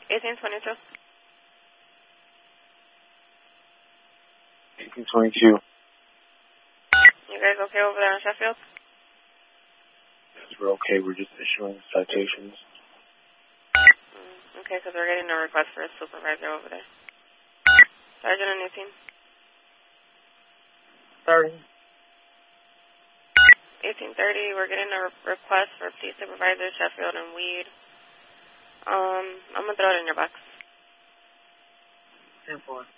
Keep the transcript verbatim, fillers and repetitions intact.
eighteen twenty-two. eighteen twenty-two. You guys okay over there in Sheffield? Yes, we're okay. We're just issuing citations. Mm, okay, because we're getting a request for a supervisor over there. Sergeant and eighteen. Sorry. eighteen thirty, we're getting a re- request for police supervisor, Sheffield and Weed. Um, I'm going to throw it in your box. ten four.